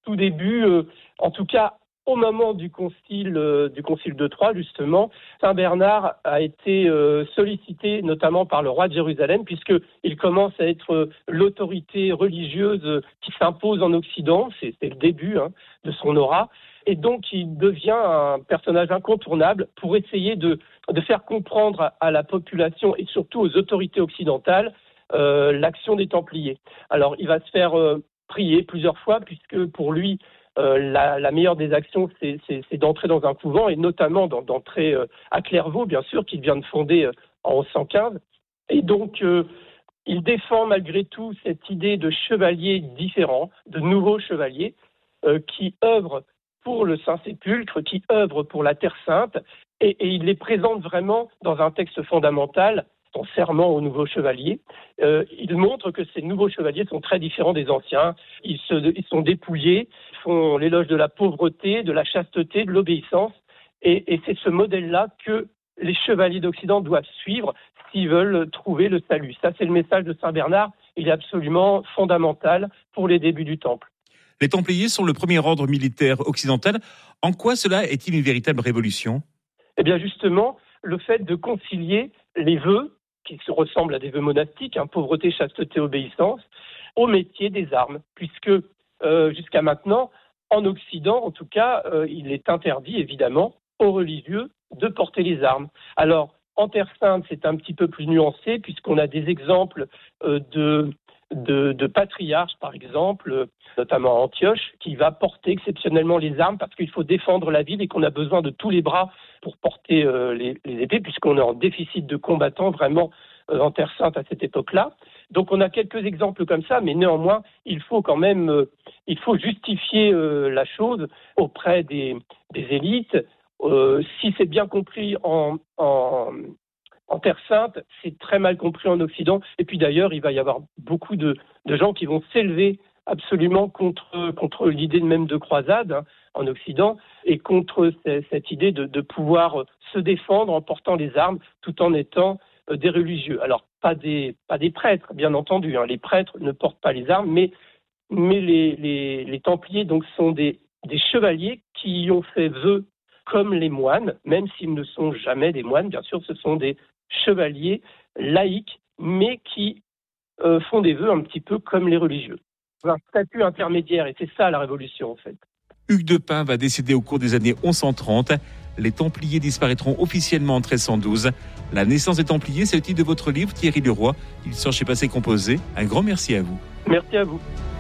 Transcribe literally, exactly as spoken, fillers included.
tout début, euh, en tout cas au moment du concile, euh, du concile de Troyes, justement, Saint Bernard a été euh, sollicité notamment par le roi de Jérusalem, puisqu'il commence à être euh, l'autorité religieuse euh, qui s'impose en Occident, c'est, c'est le début hein, de son aura, et donc il devient un personnage incontournable pour essayer de, de faire comprendre à, à la population et surtout aux autorités occidentales euh, l'action des Templiers. Alors il va se faire euh, prier plusieurs fois, puisque pour lui, Euh, la, la meilleure des actions, c'est, c'est, c'est d'entrer dans un couvent, et notamment dans, d'entrer euh, à Clairvaux, bien sûr, qu'il vient de fonder euh, en cent quinze. Et donc, euh, il défend malgré tout cette idée de chevaliers différents, de nouveaux chevaliers, euh, qui œuvrent pour le Saint-Sépulcre, qui œuvrent pour la Terre Sainte, et, et il les présente vraiment dans un texte fondamental, son serment aux nouveaux chevaliers. Euh, il montre que ces nouveaux chevaliers sont très différents des anciens. Ils, se, ils sont dépouillés, font l'éloge de la pauvreté, de la chasteté, de l'obéissance. Et, et c'est ce modèle-là que les chevaliers d'Occident doivent suivre s'ils veulent trouver le salut. Ça, c'est le message de Saint Bernard. Il est absolument fondamental pour les débuts du Temple. Les Templiers sont le premier ordre militaire occidental. En quoi cela est-il une véritable révolution ? Eh bien, justement, le fait de concilier les vœux, qui se ressemblent à des vœux monastiques, hein, pauvreté, chasteté, obéissance, au métier des armes, puisque euh, jusqu'à maintenant, en Occident, en tout cas, euh, il est interdit, évidemment, aux religieux de porter les armes. Alors, en Terre Sainte, c'est un petit peu plus nuancé, puisqu'on a des exemples euh, de, de, de patriarches, par exemple, notamment Antioche, qui va porter exceptionnellement les armes, parce qu'il faut défendre la ville et qu'on a besoin de tous les bras pour porter euh, les, les épées, puisqu'on est en déficit de combattants vraiment euh, en Terre Sainte à cette époque-là. Donc on a quelques exemples comme ça, mais néanmoins, il faut quand même euh, il faut justifier euh, la chose auprès des, des élites. Euh, si c'est bien compris en, en, en Terre Sainte, c'est très mal compris en Occident. Et puis d'ailleurs, il va y avoir beaucoup de, de gens qui vont s'élever absolument contre, contre l'idée même de croisade hein, en Occident, et contre c- cette idée de, de pouvoir se défendre en portant les armes tout en étant euh, des religieux. Alors, pas des, pas des prêtres, bien entendu. Hein. Les prêtres ne portent pas les armes, mais, mais les, les, les Templiers donc, sont des, des chevaliers qui ont fait vœu comme les moines, même s'ils ne sont jamais des moines. Bien sûr, ce sont des chevaliers laïcs, mais qui euh, font des vœux un petit peu comme les religieux. Un statut intermédiaire, et c'est ça la révolution en fait. Hugues de Pin va décéder au cours des années onze cent trente. Les Templiers disparaîtront officiellement en treize cent douze. La naissance des Templiers, c'est le titre de votre livre, Thierry Leroy. Il sort chez Passé Composé. Un grand merci à vous. Merci à vous.